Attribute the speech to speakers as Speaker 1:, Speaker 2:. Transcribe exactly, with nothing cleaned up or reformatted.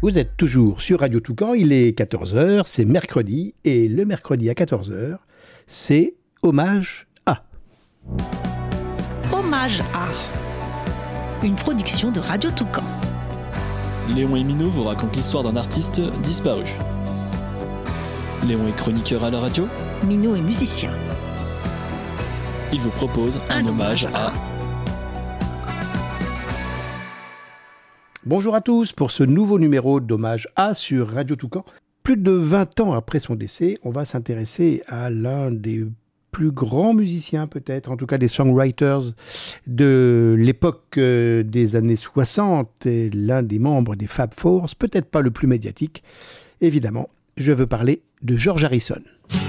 Speaker 1: Vous êtes toujours sur Radio Toucan, il est quatorze heures, c'est mercredi, et le mercredi à quatorze heures, c'est Hommage à.
Speaker 2: Hommage à. Une production de Radio Toucan.
Speaker 3: Léon et Minot vous racontent l'histoire d'un artiste disparu. Léon est chroniqueur à la radio.
Speaker 2: Minot est musicien.
Speaker 3: Il vous propose un, un hommage, hommage à...
Speaker 1: Bonjour à tous pour ce nouveau numéro d'Hommage à sur Radio Toucan. Plus de vingt ans après son décès, on va s'intéresser à l'un des plus grands musiciens peut-être, en tout cas des songwriters de l'époque des années soixante, et l'un des membres des Fab Four, peut-être pas le plus médiatique. Évidemment, je veux parler de George Harrison.